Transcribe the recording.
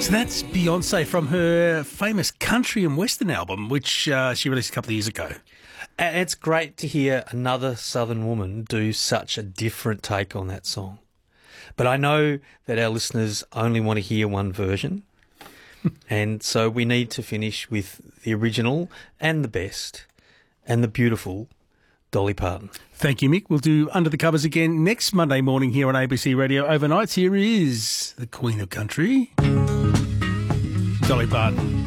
So that's Beyonce from her famous country and western album, which she released a couple of years ago. And it's great to hear another Southern woman do such a different take on that song. But I know that our listeners only want to hear one version. And so we need to finish with the original and the best and the beautiful Dolly Parton. Thank you, Mick. We'll do Under the Covers again next Monday morning here on ABC Radio Overnights. Here is the Queen of Country, Dolly Parton.